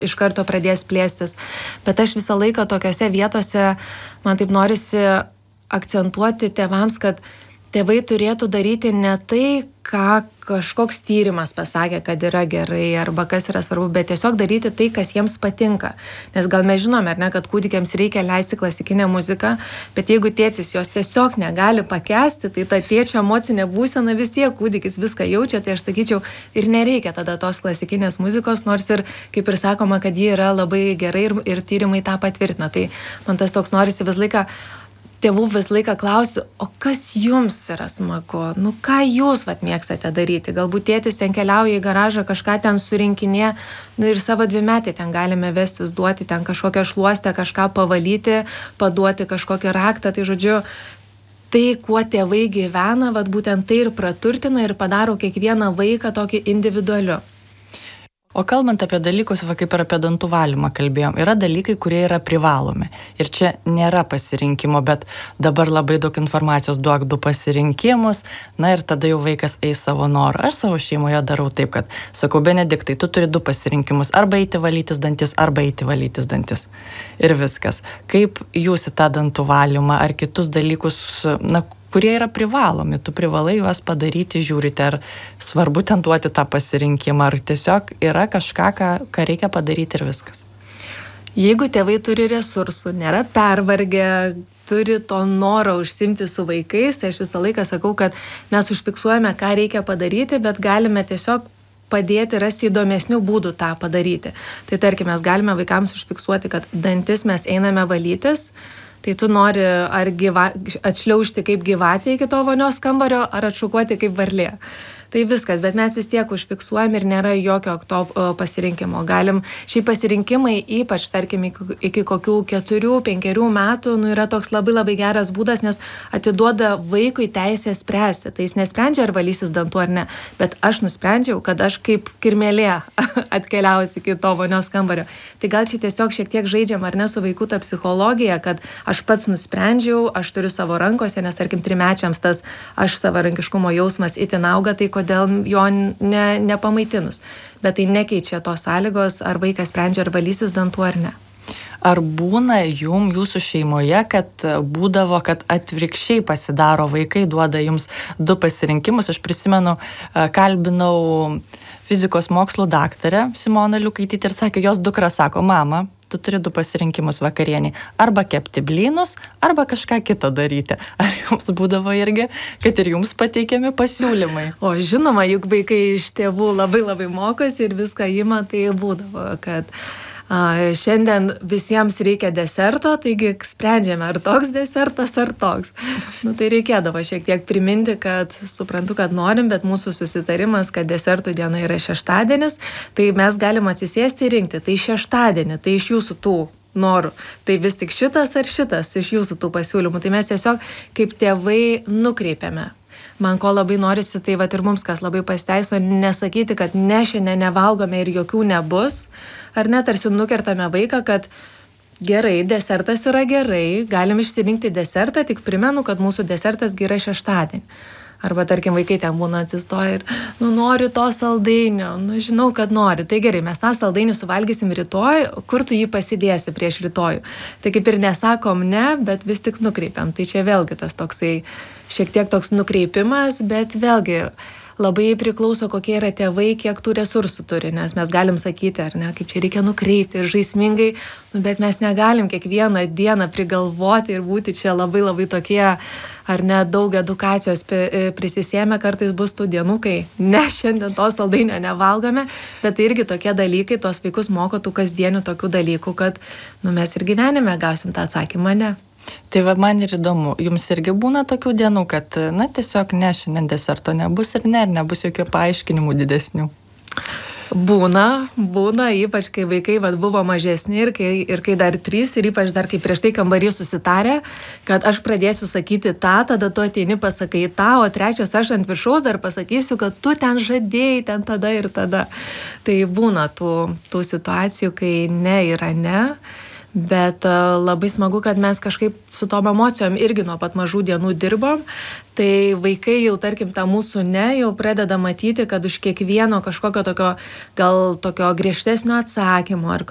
iš karto pradės plėstis. Bet aš visą laiką tokiose vietose, man taip norisi akcentuoti tėvams, kad tėvai turėtų daryti ne tai, ką kažkoks tyrimas pasakė, kad yra gerai arba kas yra svarbu, bet tiesiog daryti tai, kas jiems patinka. Nes gal mes žinome, ar ne, kad kūdikiams reikia leisti klasikinę muziką, bet jeigu tėtis jos tiesiog negali pakęsti, tai ta tėčio emocinė būsena vis tiek kūdikis viską jaučia, tai aš sakyčiau, ir nereikia tada tos klasikinės muzikos, nors ir, kaip ir sakoma, kad ji yra labai gerai ir tyrimai tą patvirtina. Tai man tas toks norisi vis laiką, tėvų vis laiką klausiu, o kas jums yra smagu? Nu, ką jūs mėgstate daryti? Galbūt tėtis ten keliauja į garažą, kažką ten surinkinė, ir savo 2-metį ten galime vestis, duoti ten kažkokią šluostę, kažką pavalyti, paduoti kažkokį raktą. Tai žodžiu, tai, kuo tėvai gyvena, būtent tai ir praturtina ir padaro kiekvieną vaiką tokį individualiu. O kalbant apie dalykus, kaip ir apie dantų valymą kalbėjom, yra dalykai, kurie yra privalomi. Ir čia nėra pasirinkimo, bet dabar labai daug informacijos, duok 2 pasirinkimus, ir tada jau vaikas eis savo norą. Aš savo šeimoje darau taip, kad sakau, Benediktai, tu turi 2 pasirinkimus, arba eiti valytis dantis, arba eiti valytis dantis. Ir viskas. Kaip jūs į tą dantų valymą ar kitus dalykus, kurie yra privalomi, tu privalai juos padaryti, žiūrite, ar svarbu ten duoti tą pasirinkimą, ar tiesiog yra kažką, ką reikia padaryti ir viskas. Jeigu tėvai turi resursų, nėra pervargę, turi to noro užsimti su vaikais, tai aš visą laiką sakau, kad mes užfiksuojame, ką reikia padaryti, bet galime tiesiog padėti rasti įdomesnių būdų tą padaryti. Tai tarkim, mes galime vaikams užfiksuoti, kad dantis mes einame valytis, tai tu nori ar atšliaužti kaip gyvatė iki to vonios kambario, ar atšukuoti kaip varlė. Tai viskas, bet mes vis tiek užfiksuojam ir nėra jokio to pasirinkimo. Galim, šiai pasirinkimai, ypač, tarkim, iki kokių 4-5 metų, yra toks labai labai geras būdas, nes atiduoda vaikui teisę spręsti. Tai jis nesprendžia, ar valysis dantų ar ne, bet aš nusprendžiau, kad aš kaip kirmėlė atkeliausiu iki to vonios kambario. Tai gal čia tiesiog šiek tiek žaidžiam, ar ne, su vaikų ta psichologija, kad aš pats nusprendžiau, aš turiu savo rankose, nes, tarkim, 3-mečiams tas aš savarankiškumo jausmas itin auga, tai kodėl jo nepamaitinus. Bet tai nekeičia tos sąlygos, ar vaikas sprendžia, ar valysis dantų ar ne. Ar būna jūsų šeimoje, kad būdavo, kad atvirkščiai pasidaro vaikai, duoda jums 2 pasirinkimus? Aš prisimenu, kalbinau fizikos mokslų daktarę Simoną Liukaitytę ir sakė, jos dukra sako, mama, tu turi 2 pasirinkimus vakarienį. Arba kepti blynus, arba kažką kitą daryti. Ar jums būdavo irgi, kad ir jums pateikiami pasiūlymai? O žinoma, juk vaikai iš tėvų labai labai mokosi ir viską ima, tai būdavo, kad šiandien visiems reikia deserto, taigi sprendžiame, ar toks desertas, ar toks. Tai reikėdavo šiek tiek priminti, kad suprantu, kad norim, bet mūsų susitarimas, kad desertų diena yra šeštadienis, tai mes galim atsisėsti ir rinkti. Tai šeštadienį, tai iš jūsų tų norų. Tai vis tik šitas ar šitas iš jūsų tų pasiūlymų. Tai mes tiesiog kaip tėvai nukreipiame. Man ko labai norisi, tai ir mums, kas labai pasiteiso, nesakyti, kad ne, šiandien nevalgome ir jokių nebus, ar ne, tarsi nukertame vaiką, kad gerai, desertas yra gerai, galim išsirinkti desertą, tik primenu, kad mūsų desertas yra šeštadienį. Arba, tarkim, vaikai ten būna atsistoja ir, noriu to saldainio, žinau, kad nori. Tai gerai, mes tą saldainį suvalgysim rytoj, kur tu jį pasidėsi prieš rytojų. Tai kaip ir nesakom ne, bet vis tik nukreipiam. Tai čia vėlgi tas toksai, šiek tiek toks nukreipimas, bet vėlgi labai priklauso, kokie yra tėvai, kiek tų resursų turi, nes mes galim sakyti, ar ne, kaip čia reikia nukreipti ir žaismingai, bet mes negalim kiekvieną dieną prigalvoti ir būti čia labai labai tokie, ar ne, daug edukacijos prisisėmė, kartais bus tų dienų, kai ne, šiandien to saldainio nevalgome, bet tai irgi tokie dalykai, tos vaikus moko tų kasdienių tokių dalykų, kad mes ir gyvenime gausim tą atsakymą ne. Tai man ir įdomu, jums irgi būna tokių dienų, kad, tiesiog ne, šiandien deserto nebus ir nebus jokių paaiškinimų didesnių? Būna, ypač kai vaikai buvo mažesni ir kai dar 3 ir ypač dar kai prieš tai kambarį susitarė, kad aš pradėsiu sakyti tą, tada tu ateini pasakai tą, o 3 aš ant viršaus dar pasakysiu, kad tu ten žadėjai, ten tada ir tada. Tai būna tų situacijų, kai ne yra ne. Bet labai smagu, kad mes kažkaip su tom emocijom irgi nuo pat mažų dienų dirbom. Tai vaikai jau, tarkim, tą mūsų ne, jau pradeda matyti, kad už kiekvieno kažkokio tokio, gal tokio griežtesnio atsakymo ar